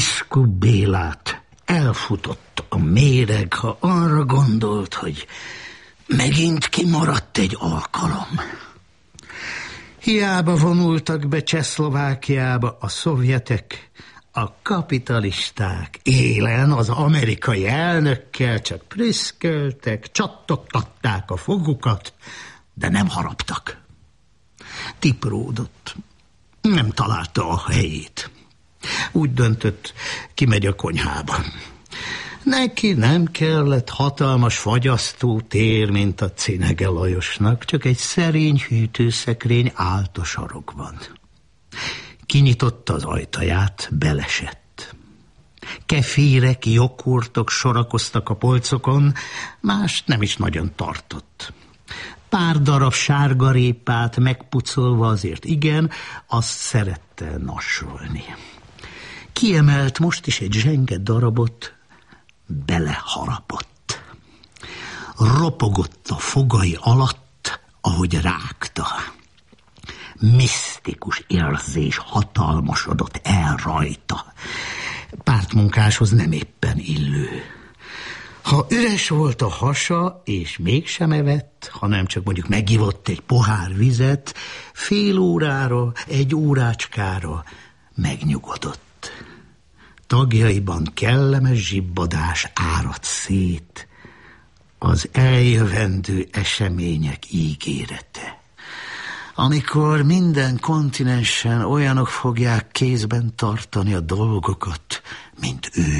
Biskup Bélát elfutott a méreg, ha arra gondolt, hogy megint kimaradt egy alkalom. Hiába vonultak be Csehszlovákiába a szovjetek, a kapitalisták élen az amerikai elnökkel csak prüszköltek, csattogtatták a fogukat, de nem haraptak. Tipródott, nem találta a helyét. Úgy döntött, kimegy a konyhába. Neki nem kellett hatalmas fagyasztó tér, mint a Cinege Lajosnak, csak egy szerény hűtőszekrény állt a sarokban. Kinyitotta az ajtaját, belesett. Kefírek, joghurtok sorakoztak a polcokon, mást nem is nagyon tartott. Pár darab sárgarépát megpucolva azért igen, azt szerette nasolni. Kiemelt most is egy zsenge darabot, beleharapott. Ropogott a fogai alatt, ahogy rágta. Misztikus érzés hatalmasodott el rajta. Pártmunkáshoz nem éppen illő. Ha üres volt a hasa, és mégsem evett, hanem csak mondjuk megivott egy pohár vizet, fél órára, egy órácskára megnyugodott. Tagjaiban kellemes zsibbadás áradt szét, az eljövendő események ígérete. Amikor minden kontinensen olyanok fogják kézben tartani a dolgokat, mint ő.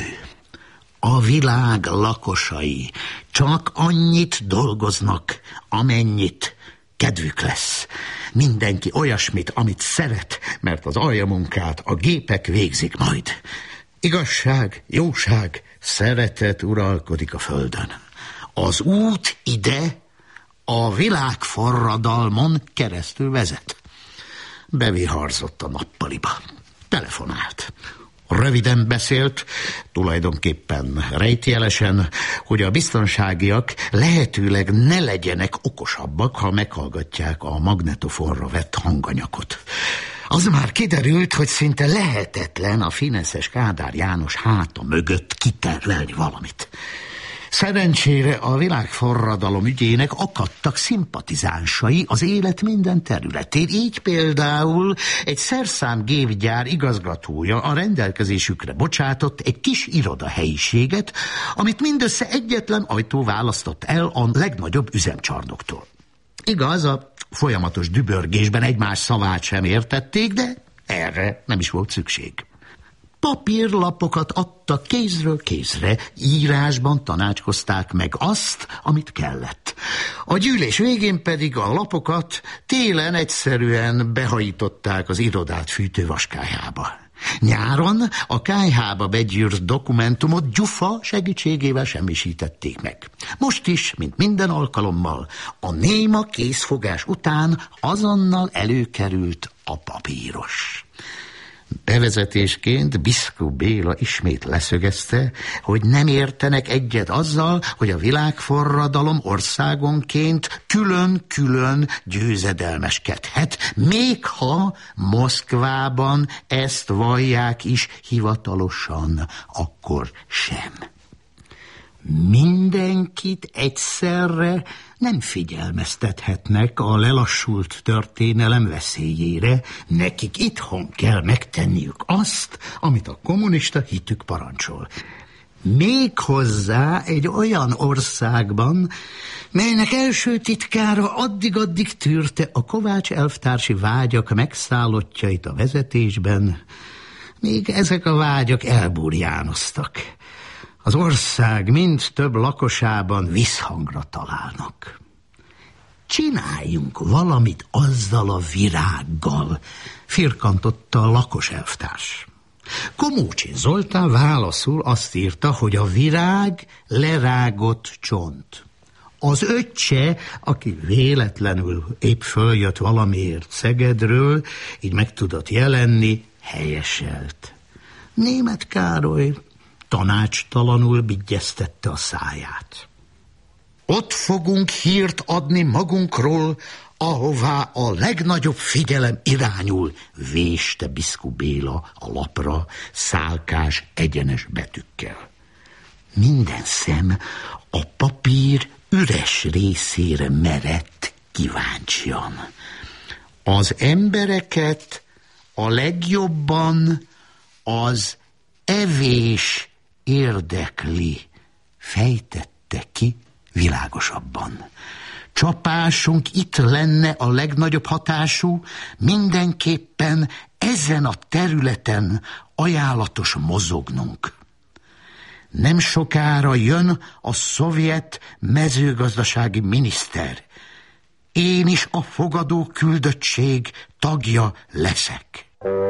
A világ lakosai csak annyit dolgoznak, amennyit kedvük lesz. Mindenki olyasmit, amit szeret, mert az aljamunkát a gépek végzik majd. Igazság, jóság, szeretet uralkodik a földön. Az út ide a világforradalmon keresztül vezet. Beviharzott a nappaliba. Telefonált. Röviden beszélt, tulajdonképpen rejtjelesen, hogy a biztonságiak lehetőleg ne legyenek okosabbak, ha meghallgatják a magnetofonra vett hanganyakot. Az már kiderült, hogy szinte lehetetlen a fineszes Kádár János háta mögött kitervelni valamit. Szerencsére a világforradalom ügyének akadtak szimpatizánsai az élet minden területén. Így például egy szerszámgépgyár igazgatója a rendelkezésükre bocsátott egy kis irodahelyiséget, amit mindössze egyetlen ajtó választott el a legnagyobb üzemcsarnoktól. Igaz, a folyamatos dübörgésben egymás szavát sem értették, de erre nem is volt szükség. Papírlapokat adtak kézről kézre, írásban tanácskozták meg azt, amit kellett. A gyűlés végén pedig a lapokat télen egyszerűen behajították az irodát fűtővaskályhába. Nyáron a kályhába begyűrt dokumentumot gyufa segítségével semmisítették meg. Most is, mint minden alkalommal, a néma készfogás után azonnal előkerült a papíros. Bevezetésként Biskup Béla ismét leszögezte, hogy nem értenek egyet azzal, hogy a világforradalom országonként külön-külön győzedelmeskedhet, még ha Moszkvában ezt vallják is hivatalosan, akkor sem. Mindenkit egyszerre nem figyelmeztethetnek a lelassult történelem veszélyére, nekik itthon kell megtenniük azt, amit a kommunista hitük parancsol. Méghozzá egy olyan országban, melynek első titkára addig-addig tűrte a Kovács elvtársi vágyak megszállottjait a vezetésben, még ezek a vágyak elburjánoztak. Az ország mind több lakosában visszhangra találnak. Csináljunk valamit azzal a virággal, firkantotta a lakos elvtárs. Komócsin Zoltán válaszul azt írta, hogy a virág lerágott csont. Az öccse, aki véletlenül épp följött valamiért Szegedről, így meg tudott jelenni, helyeselt. Németh Károly tanácstalanul bigyeztette a száját. Ott fogunk hírt adni magunkról ahová a legnagyobb figyelem irányul, véste Biszku Béla a lapra szálkás, egyenes betűkkel. Minden szem a papír üres részére merett kíváncsian. Az embereket a legjobban az evés érdekli, fejtette ki világosabban. Csapásunk itt lenne a legnagyobb hatású, mindenképpen ezen a területen ajánlatos mozognunk. Nem sokára jön a szovjet mezőgazdasági miniszter. Én is a fogadó küldöttség tagja leszek.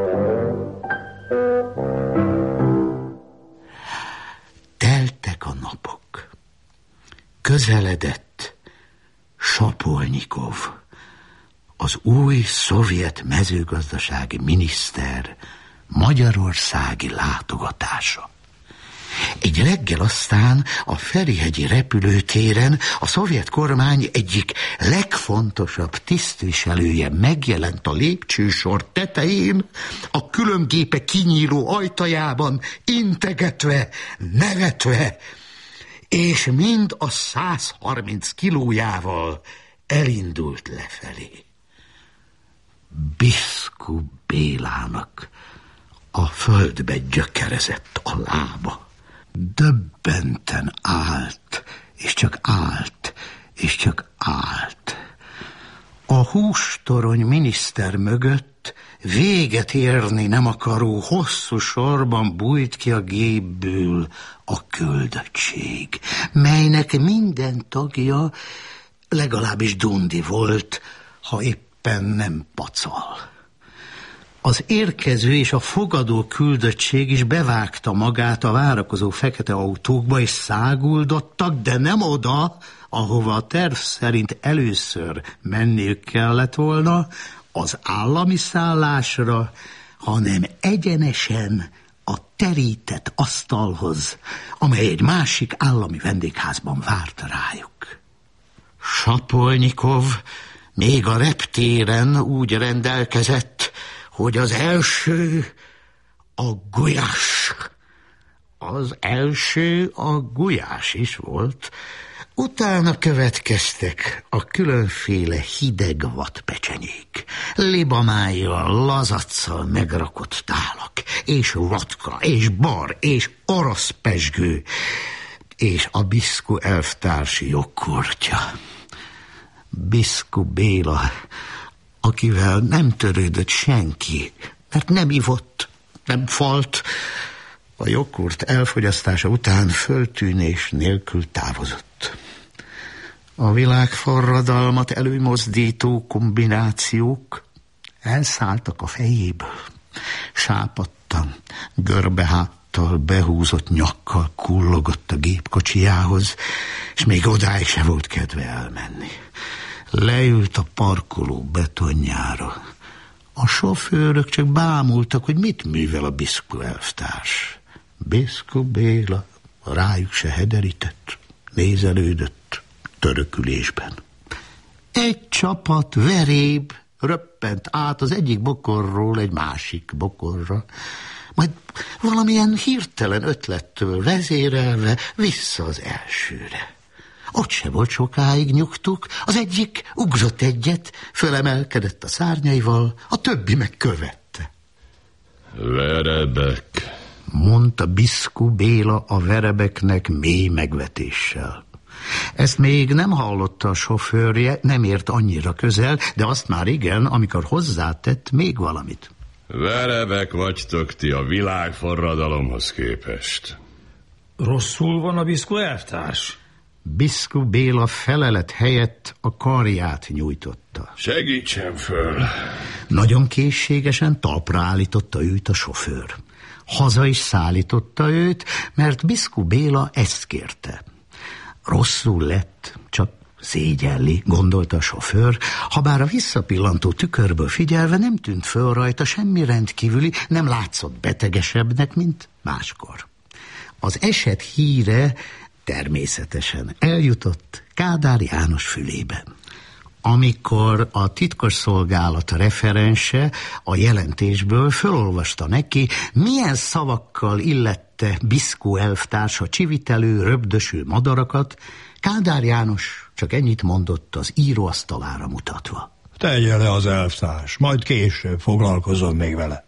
Teltek a napok. Közeledett Sapolnyikov, az új szovjet mezőgazdasági miniszter magyarországi látogatása. Egy reggel aztán a Ferihegyi repülőtéren a szovjet kormány egyik legfontosabb tisztviselője megjelent a lépcsősor tetején, a különgépe kinyíló ajtajában, integetve, nevetve, és mind a 130 kilójával elindult lefelé. Biszku Bélának a földbe gyökerezett a lába. Döbbenten állt, és csak állt, és csak állt. A hústorony miniszter mögött véget érni nem akaró hosszú sorban bújt ki a gépből a küldöttség, melynek minden tagja legalábbis dundi volt, ha éppen nem pacal. Az érkező és a fogadó küldöttség is bevágta magát a várakozó fekete autókba, és száguldottak, de nem oda, ahova a terv szerint először menniük kellett volna, az állami szállásra, hanem egyenesen a terített asztalhoz, amely egy másik állami vendégházban várt rájuk. Sapolnyikov még a reptéren úgy rendelkezett, hogy az első a gulyás. Az első a gulyás is volt. Utána következtek a különféle hideg vadpecsenyék, libamájjal, lazacsal megrakott tálak, és vodka, és bar, és orosz pezsgő, és a Biszku elvtársi jogkurtja. Biszku Béla, akivel nem törődött senki, mert nem ivott, nem falt, a jogkurt elfogyasztása után föltűnés nélkül távozott. A világforradalmat előmozdító kombinációk elszálltak a fejéből. Sápadtan, görbeháttal, behúzott nyakkal kullogott a gépkocsijához, és még odáig se volt kedve elmenni. Leült a parkoló betonjára. A sofőrök csak bámultak, hogy mit művel a Biszku elvtárs. Biszku Béla rájuk se hederített, nézelődött törökülésben. Egy csapat veréb röppent át az egyik bokorról egy másik bokorra, majd valamilyen hirtelen ötlettől vezérelve vissza az elsőre. Ott se volt sokáig nyugtuk, az egyik ugrott egyet, fölemelkedett a szárnyaival, a többi meg követte. Verebek, mondta Biszku Béla a verebeknek mély megvetéssel. Ezt még nem hallotta a sofőrje, nem ért annyira közel, de azt már igen, amikor hozzátett még valamit. Verebek vagytok ti a világforradalomhoz képest. Rosszul van a Biszku elvtárs? Biszku Béla felelet helyett a karját nyújtotta. Segítsen föl! Nagyon készségesen talpra állította őt a sofőr. Haza is szállította őt, mert Biszku Béla ezt kérte. Rosszul lett, csak szégyelli, gondolta a sofőr, habár a visszapillantó tükörből figyelve nem tűnt föl rajta semmi rendkívüli, nem látszott betegesebbnek, mint máskor. Az eset híre természetesen eljutott Kádár János fülébe. amikor a titkosszolgálat referense a jelentésből fölolvasta neki, milyen szavakkal illette Biszkó elvtárs a csivitelő, röbdöső madarakat, Kádár János csak ennyit mondott az íróasztalára mutatva. Tegye le az elvtárs, majd később foglalkozom még vele.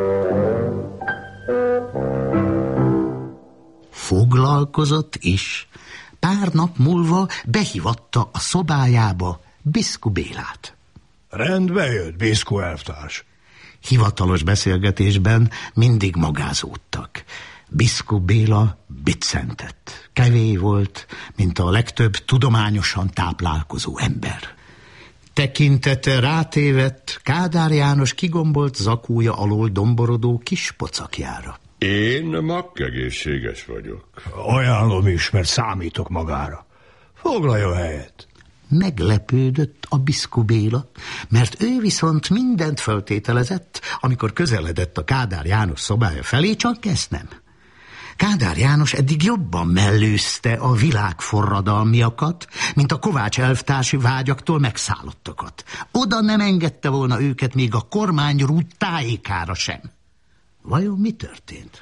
Foglalkozott is. Pár nap múlva behívatta a szobájába Biszkó Bélát. Rendbe jött, Biszkó elvtárs. Hivatalos beszélgetésben mindig magázódtak. Biszkó Béla biccentett. Kevély volt, mint a legtöbb tudományosan táplálkozó ember. Tekintete rátévedt Kádár János kigombolt zakója alól domborodó kis pocakjára. Én makkegészséges vagyok. Ajánlom is, mert számítok magára. Foglaljon helyet. Meglepődött a Biszkó Béla, mert ő viszont mindent feltételezett, amikor közeledett a Kádár János szobája felé, csak ezt nem. Kádár János eddig jobban mellőzte a világforradalmiakat, mint a Kovács elvtársi vágyaktól megszállottakat. Oda nem engedte volna őket még a kormányrúd tájékára sem. Vajon mi történt?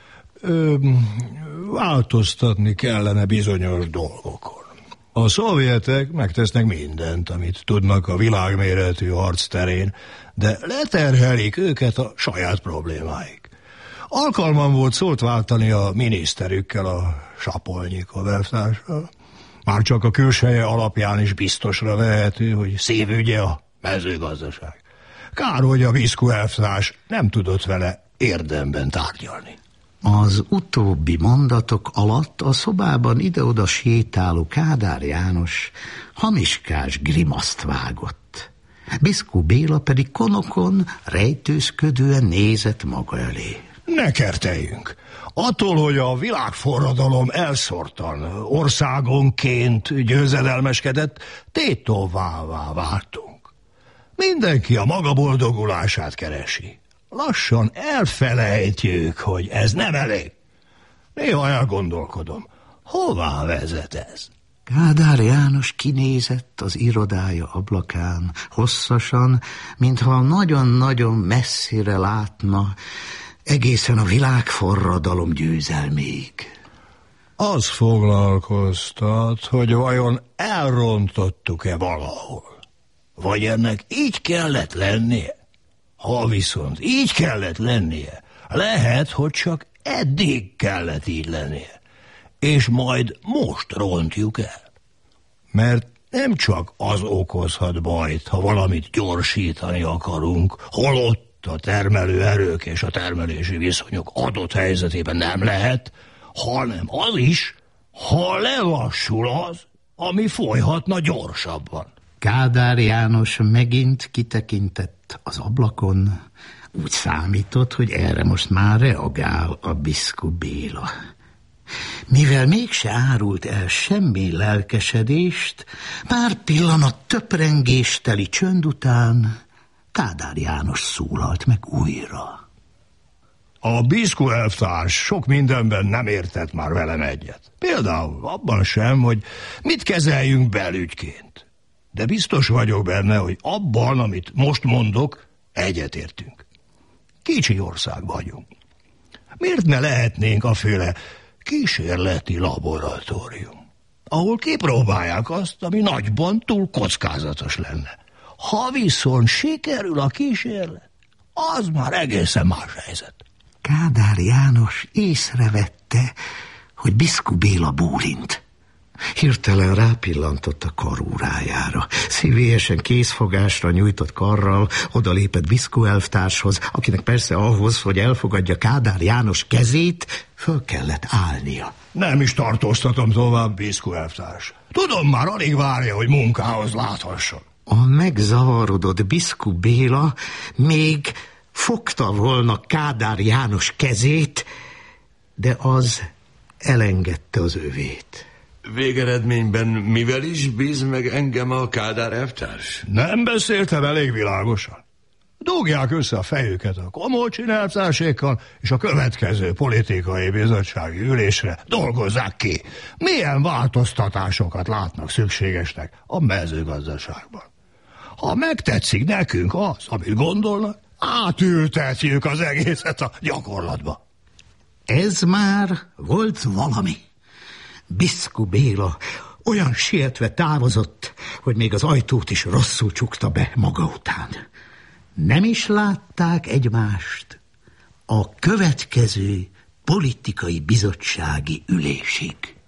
Változtatni kellene bizonyos dolgokon. A szovjetek megtesznek mindent, amit tudnak a világméretű harc terén, de leterhelik őket a saját problémáik. Alkalmam volt szót váltani a miniszterükkel, a Sapolnyikov elvtárssal. Már csak a külseje alapján is biztosra vehető, hogy szívügye a mezőgazdaság. Kár, hogy a Biszkó elvtárs nem tudott vele érdemben tárgyalni. Az utóbbi mondatok alatt a szobában ide-oda sétáló Kádár János hamiskás grimaszt vágott. Biszkó Béla pedig konokon rejtőzködően nézett maga elé. Ne kerteljünk! Attól, hogy a világforradalom elszórtan, országonként győzedelmeskedett, tétovává váltunk. Mindenki a maga boldogulását keresi. Lassan elfelejtjük, hogy ez nem elég. Néha elgondolkodom, hová vezet ez? Kádár János kinézett az irodája ablakán, hosszasan, mintha nagyon-nagyon messzire látna, egészen a világforradalom győzelméig. Az foglalkoztat, hogy vajon elrontottuk-e valahol? Vagy ennek így kellett lennie? Ha viszont így kellett lennie, lehet, hogy csak eddig kellett így lennie, és majd most rontjuk el. Mert nem csak az okozhat bajt, ha valamit gyorsítani akarunk, holott a termelő erők és a termelési viszonyok adott helyzetében nem lehet, hanem az is, ha lelassul az, ami folyhatna gyorsabban. Kádár János megint kitekintett az ablakon, úgy számított, hogy erre most már reagál a Biszkó Béla. Mivel mégse árult el semmi lelkesedést, pár pillanat töprengésteli csönd után Kádár János szólalt meg újra. A Biszkó elvtárs sok mindenben nem értett már velem egyet. Például abban sem, hogy mit kezeljünk belügyként. De biztos vagyok benne, hogy abban, amit most mondok, egyetértünk. Kicsi ország vagyunk. Miért ne lehetnénk aféle kísérleti laboratórium, ahol kipróbálják azt, ami nagyban túl kockázatos lenne. Ha viszont sikerül a kísérlet, az már egészen más helyzet. Kádár János észrevette, hogy Biszkó Béla bólint. Hirtelen rápillantott a karórájára. Szívélyesen készfogásra nyújtott karral odalépett Biszkó elvtárshoz, akinek persze ahhoz, hogy elfogadja Kádár János kezét, föl kellett állnia. Nem is tartóztatom tovább, Biszkó elvtárs. Tudom, már alig várja, hogy munkához láthasson. A megzavarodott Biszkó Béla még fogta volna Kádár János kezét, de az elengedte az övét. Végeredményben mivel is bíz meg engem a Kádár elvtárs? Nem beszéltem elég világosan. Dugják össze a fejüket a Komolcsin elvtársékkal, és a következő politikai bizottsági ülésre dolgozzák ki, milyen változtatásokat látnak szükségesnek a mezőgazdaságban. Ha megtetszik nekünk az, amit gondolnak, átültetjük az egészet a gyakorlatba. Ez már volt valami. Biszku Béla olyan sietve távozott, hogy még az ajtót is rosszul csukta be maga után. Nem is látták egymást a következő politikai bizottsági ülésig.